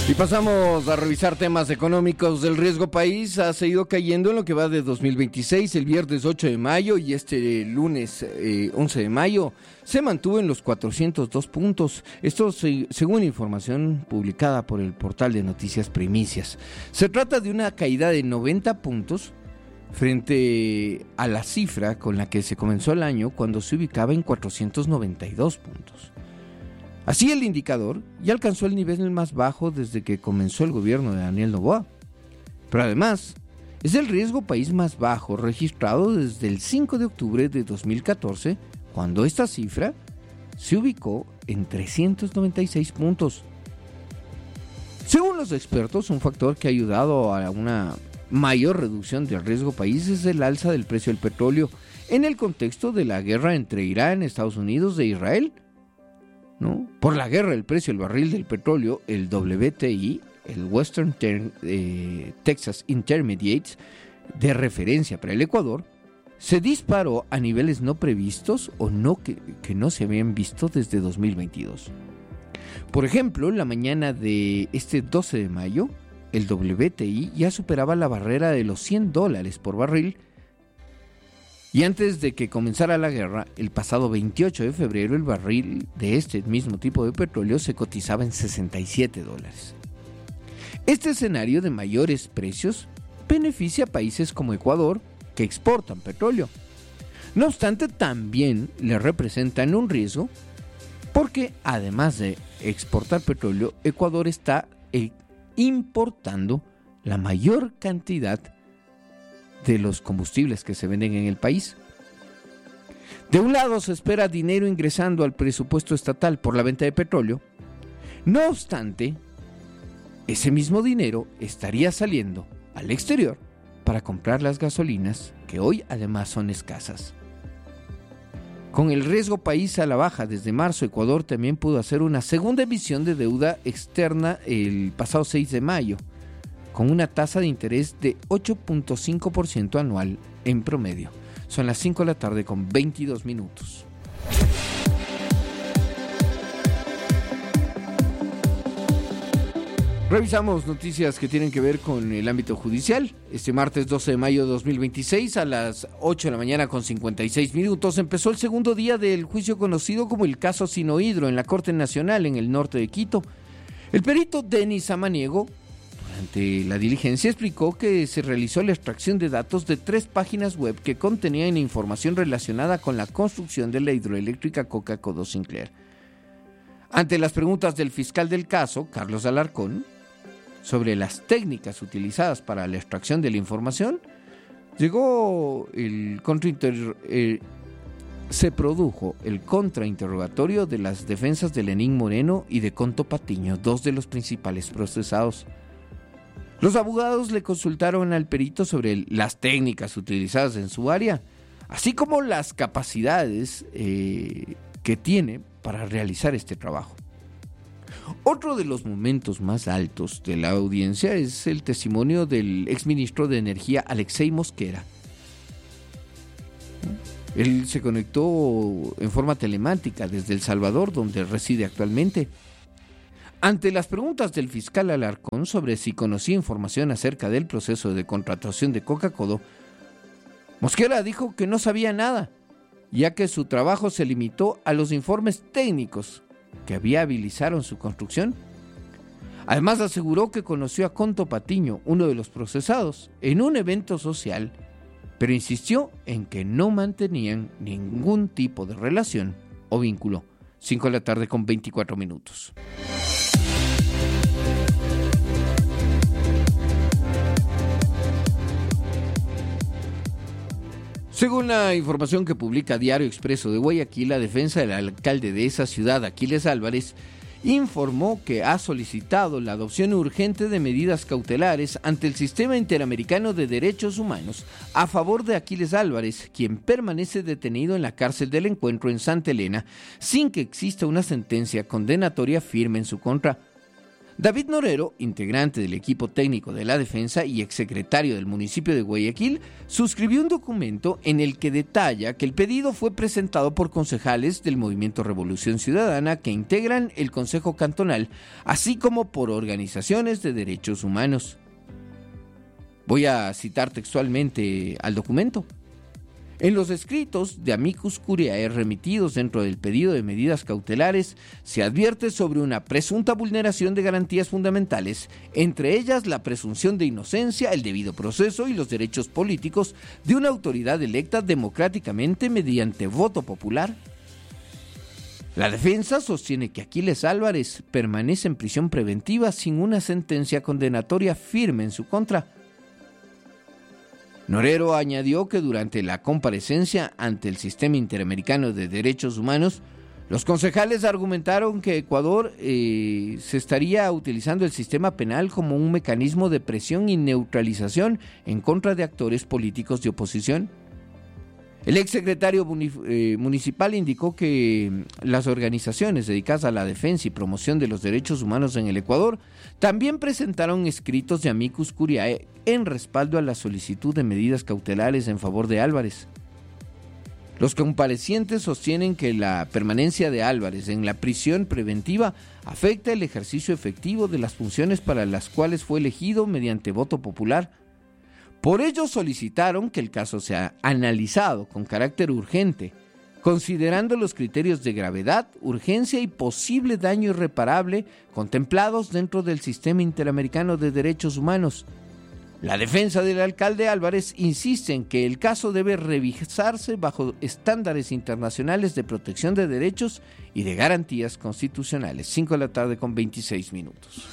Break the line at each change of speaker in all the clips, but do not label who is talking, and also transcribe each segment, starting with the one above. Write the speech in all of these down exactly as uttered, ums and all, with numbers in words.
Y pasamos a revisar temas económicos. El riesgo país ha seguido cayendo en lo que va de dos mil veintiséis. El viernes ocho de mayo y este lunes eh, once de mayo se mantuvo en los cuatrocientos dos puntos. Esto se, según información publicada por el portal de noticias Primicias. Se trata de una caída de noventa puntos frente a la cifra con la que se comenzó el año, cuando se ubicaba en cuatrocientos noventa y dos puntos. Así, el indicador ya alcanzó el nivel más bajo desde que comenzó el gobierno de Daniel Noboa. Pero además, es el riesgo país más bajo registrado desde el cinco de octubre de dos mil catorce, cuando esta cifra se ubicó en trescientos noventa y seis puntos. Según los expertos, un factor que ha ayudado a una mayor reducción del riesgo país es el alza del precio del petróleo en el contexto de la guerra entre Irán, Estados Unidos e Israel. ¿No? Por la guerra, el precio del barril del petróleo, el W T I, el Western Ter- eh, Texas Intermediate, de referencia para el Ecuador, se disparó a niveles no previstos o no que, que no se habían visto desde dos mil veintidós. Por ejemplo, la mañana de este doce de mayo, el W T I ya superaba la barrera de los cien dólares por barril. Y antes de que comenzara la guerra, el pasado veintiocho de febrero, el barril de este mismo tipo de petróleo se cotizaba en sesenta y siete dólares. Este escenario de mayores precios beneficia a países como Ecuador, que exportan petróleo. No obstante, también le representan un riesgo, porque además de exportar petróleo, Ecuador está eh, importando la mayor cantidad de los combustibles que se venden en el país. De un lado, se espera dinero ingresando al presupuesto estatal por la venta de petróleo. No obstante, ese mismo dinero estaría saliendo al exterior para comprar las gasolinas, que hoy además son escasas. Con el riesgo país a la baja desde marzo, Ecuador también pudo hacer una segunda emisión de deuda externa el pasado seis de mayo, con una tasa de interés de ocho punto cinco por ciento anual en promedio. Son las cinco de la tarde con veintidós minutos. Revisamos noticias que tienen que ver con el ámbito judicial. Este martes doce de mayo de dos mil veintiséis, a las ocho de la mañana con cincuenta y seis minutos, empezó el segundo día del juicio conocido como el caso Sinohydro en la Corte Nacional en el norte de Quito. El perito Denis Samaniego, durante la diligencia, explicó que se realizó la extracción de datos de tres páginas web que contenían información relacionada con la construcción de la hidroeléctrica Coca-Codo Sinclair. Ante las preguntas del fiscal del caso, Carlos Alarcón, sobre las técnicas utilizadas para la extracción de la información, llegó el contrainter... Eh, se produjo el contrainterrogatorio de las defensas de Lenín Moreno y de Conto Patiño, dos de los principales procesados. Los abogados le consultaron al perito sobre las técnicas utilizadas en su área, así como las capacidades eh, que tiene para realizar este trabajo. Otro de los momentos más altos de la audiencia es el testimonio del exministro de Energía, Alexei Mosquera. Él se conectó en forma telemática desde El Salvador, donde reside actualmente. Ante las preguntas del fiscal Alarcón sobre si conocía información acerca del proceso de contratación de Coca-Codo, Mosquera dijo que no sabía nada, ya que su trabajo se limitó a los informes técnicos que viabilizaron su construcción. Además, aseguró que conoció a Conto Patiño, uno de los procesados, en un evento social, pero insistió en que no mantenían ningún tipo de relación o vínculo. cinco de la tarde con veinticuatro minutos. Según la información que publica Diario Expreso de Guayaquil, la defensa del alcalde de esa ciudad, Aquiles Álvarez, informó que ha solicitado la adopción urgente de medidas cautelares ante el Sistema Interamericano de Derechos Humanos a favor de Aquiles Álvarez, quien permanece detenido en la cárcel del Encuentro en Santa Elena sin que exista una sentencia condenatoria firme en su contra. David Norero, integrante del equipo técnico de la defensa y exsecretario del municipio de Guayaquil, suscribió un documento en el que detalla que el pedido fue presentado por concejales del Movimiento Revolución Ciudadana que integran el Consejo Cantonal, así como por organizaciones de derechos humanos. Voy a citar textualmente al documento. En los escritos de amicus curiae remitidos dentro del pedido de medidas cautelares, se advierte sobre una presunta vulneración de garantías fundamentales, entre ellas la presunción de inocencia, el debido proceso y los derechos políticos de una autoridad electa democráticamente mediante voto popular. La defensa sostiene que Aquiles Álvarez permanece en prisión preventiva sin una sentencia condenatoria firme en su contra. Norero añadió que durante la comparecencia ante el Sistema Interamericano de Derechos Humanos, los concejales argumentaron que Ecuador eh, se estaría utilizando el sistema penal como un mecanismo de presión y neutralización en contra de actores políticos de oposición. El exsecretario municipal indicó que las organizaciones dedicadas a la defensa y promoción de los derechos humanos en el Ecuador también presentaron escritos de amicus curiae en respaldo a la solicitud de medidas cautelares en favor de Álvarez. Los comparecientes sostienen que la permanencia de Álvarez en la prisión preventiva afecta el ejercicio efectivo de las funciones para las cuales fue elegido mediante voto popular. Por ello solicitaron que el caso sea analizado con carácter urgente, considerando los criterios de gravedad, urgencia y posible daño irreparable contemplados dentro del Sistema Interamericano de Derechos Humanos. La defensa del alcalde Álvarez insiste en que el caso debe revisarse bajo estándares internacionales de protección de derechos y de garantías constitucionales. cinco de la tarde con veintiséis minutos.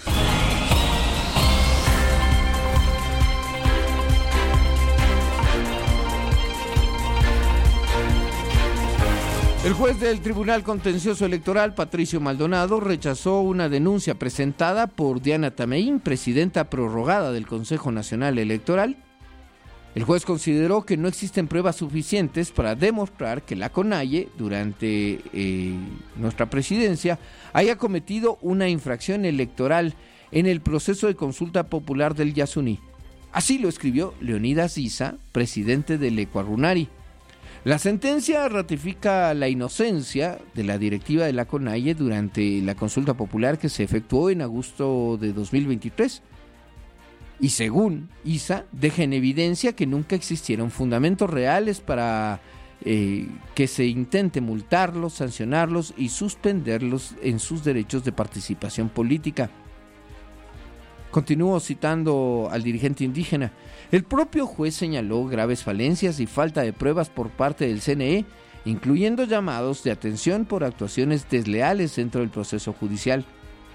El juez del Tribunal Contencioso Electoral, Patricio Maldonado, rechazó una denuncia presentada por Diana Tameín, presidenta prorrogada del Consejo Nacional Electoral. El juez consideró que no existen pruebas suficientes para demostrar que la CONAIE, durante eh, nuestra presidencia, haya cometido una infracción electoral en el proceso de consulta popular del Yasuní. Así lo escribió Leonidas Issa, presidente del Ecuarunari. La sentencia ratifica la inocencia de la directiva de la CONAIE durante la consulta popular que se efectuó en agosto de dos mil veintitrés. Y según Issa, deja en evidencia que nunca existieron fundamentos reales para eh, que se intente multarlos, sancionarlos y suspenderlos en sus derechos de participación política. Continúo citando al dirigente indígena. El propio juez señaló graves falencias y falta de pruebas por parte del C N E, incluyendo llamados de atención por actuaciones desleales dentro del proceso judicial.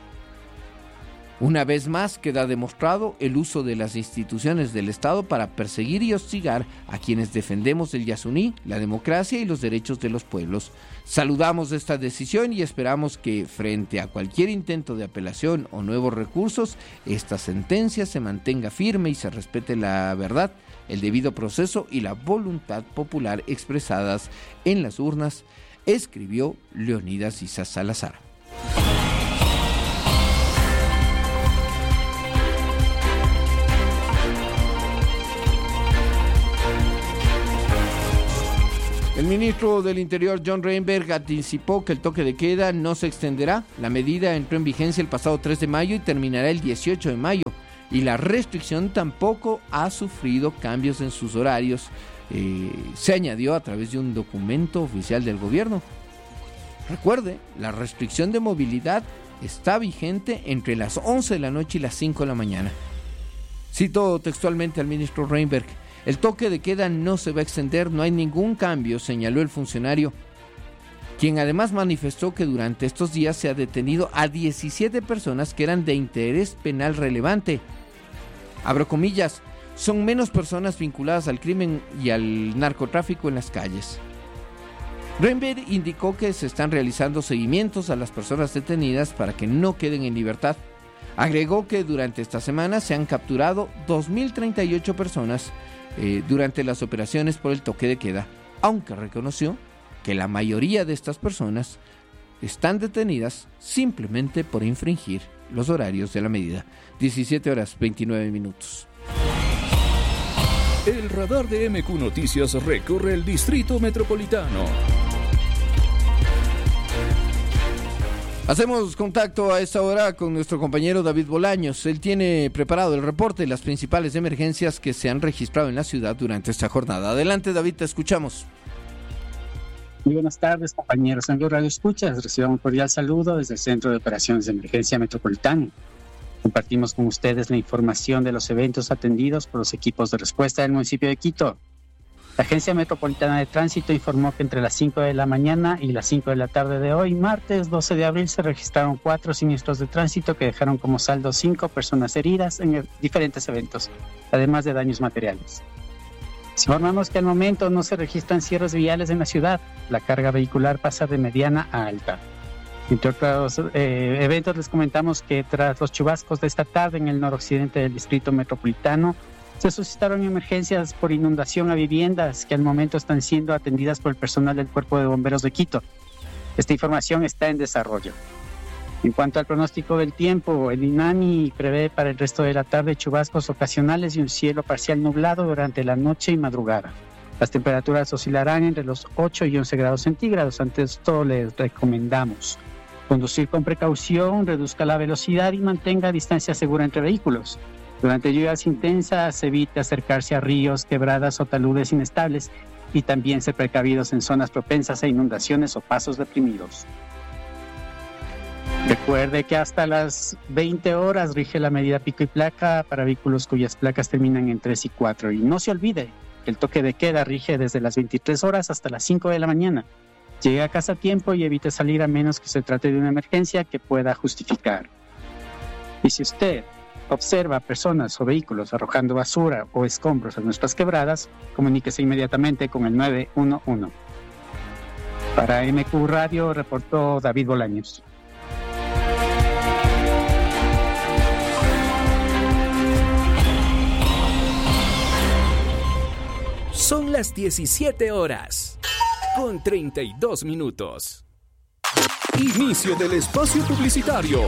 Una vez más queda demostrado el uso de las instituciones del Estado para perseguir y hostigar a quienes defendemos el Yasuní, la democracia y los derechos de los pueblos. Saludamos esta decisión y esperamos que, frente a cualquier intento de apelación o nuevos recursos, esta sentencia se mantenga firme y se respete la verdad, el debido proceso y la voluntad popular expresadas en las urnas, escribió Leonidas Issa Salazar. El ministro del Interior, John Reinberg, anticipó que el toque de queda no se extenderá. La medida entró en vigencia el pasado tres de mayo y terminará el dieciocho de mayo. Y la restricción tampoco ha sufrido cambios en sus horarios. Eh, se añadió a través de un documento oficial del gobierno. Recuerde, la restricción de movilidad está vigente entre las once de la noche y las cinco de la mañana. Cito textualmente al ministro Reinberg. El toque de queda no se va a extender, no hay ningún cambio, señaló el funcionario, quien además manifestó que durante estos días se ha detenido a diecisiete personas que eran de interés penal relevante. Abro comillas, son menos personas vinculadas al crimen y al narcotráfico en las calles. Reinberg indicó que se están realizando seguimientos a las personas detenidas para que no queden en libertad. Agregó que durante esta semana se han capturado dos mil treinta y ocho personas eh, durante las operaciones por el toque de queda, aunque reconoció que la mayoría de estas personas están detenidas simplemente por infringir los horarios de la medida. diecisiete horas veintinueve minutos.
El radar de M Q Noticias recorre el Distrito Metropolitano.
Hacemos contacto a esta hora con nuestro compañero David Bolaños. Él tiene preparado el reporte de las principales emergencias que se han registrado en la ciudad durante esta jornada. Adelante, David, te escuchamos.
Muy buenas tardes, compañeros. En Radio Escuchas, reciban un cordial saludo desde el Centro de Operaciones de Emergencia Metropolitano. Compartimos con ustedes la información de los eventos atendidos por los equipos de respuesta del municipio de Quito. La Agencia Metropolitana de Tránsito informó que entre las cinco de la mañana y las cinco de la tarde de hoy, martes doce de abril, se registraron cuatro siniestros de tránsito que dejaron como saldo cinco personas heridas en diferentes eventos, además de daños materiales. Informamos que al momento no se registran cierres viales en la ciudad. La carga vehicular pasa de mediana a alta. Entre otros eh, eventos, les comentamos que tras los chubascos de esta tarde en el noroccidente del Distrito Metropolitano, se suscitaron emergencias por inundación a viviendas que al momento están siendo atendidas por el personal del Cuerpo de Bomberos de Quito. Esta información está en desarrollo. En cuanto al pronóstico del tiempo, el INAMI prevé para el resto de la tarde chubascos ocasionales y un cielo parcial nublado durante la noche y madrugada. Las temperaturas oscilarán entre los ocho y once grados centígrados. Ante esto les recomendamos conducir con precaución, reduzca la velocidad y mantenga distancia segura entre vehículos. Durante lluvias intensas, evite acercarse a ríos, quebradas o taludes inestables y también ser precavidos en zonas propensas a inundaciones o pasos deprimidos. Recuerde que hasta las veinte horas rige la medida pico y placa para vehículos cuyas placas terminan en tres y cuatro. Y no se olvide que el toque de queda rige desde las veintitrés horas hasta las cinco de la mañana. Llegue a casa a tiempo y evite salir a menos que se trate de una emergencia que pueda justificar. Y si usted observa personas o vehículos arrojando basura o escombros en nuestras quebradas, comuníquese inmediatamente con el nueve uno uno. Para M Q Radio reportó David Bolaños.
Son las diecisiete horas con treinta y dos minutos. Inicio del espacio publicitario.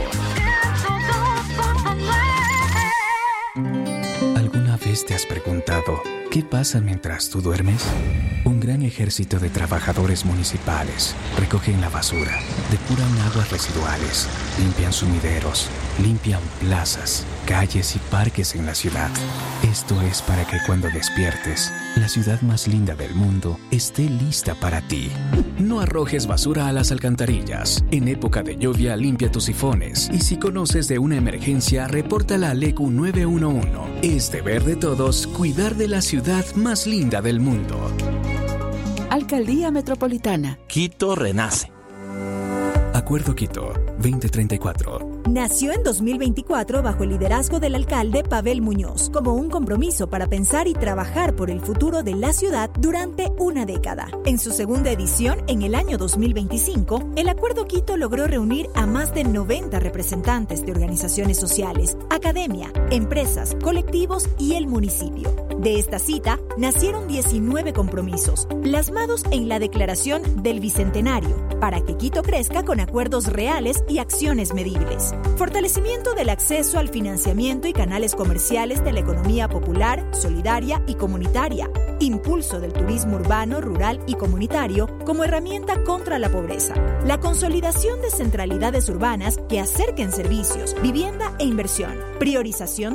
¿Alguna vez te has preguntado qué pasa mientras tú duermes? Un gran ejército de trabajadores municipales recogen la basura, depuran aguas residuales, limpian sumideros, limpian plazas, calles y parques en la ciudad. Esto es para que cuando despiertes, la ciudad más linda del mundo esté lista para ti.
No arrojes basura a las alcantarillas. En época de lluvia, limpia tus sifones. Y si conoces de una emergencia, repórtala al E Q nueve uno uno. Es deber de todos cuidar de la ciudad más linda del mundo.
Alcaldía Metropolitana.
Quito renace.
Acuerdo Quito veinte treinta y cuatro.
Nació en dos mil veinticuatro bajo el liderazgo del alcalde Pavel Muñoz, como un compromiso para pensar y trabajar por el futuro de la ciudad durante una década. En su segunda edición, en el año dos mil veinticinco, el Acuerdo Quito logró reunir a más de noventa representantes de organizaciones sociales, academia, empresas, colectivos y el municipio. De esta cita, nacieron diecinueve compromisos, plasmados en la Declaración del Bicentenario, para que Quito crezca con acuerdos reales y acciones medibles. Fortalecimiento del acceso al financiamiento y canales comerciales de la economía popular, solidaria y comunitaria. Impulso del turismo urbano, rural y comunitario como herramienta contra la pobreza. La consolidación de centralidades urbanas que acerquen servicios, vivienda e inversión. Priorización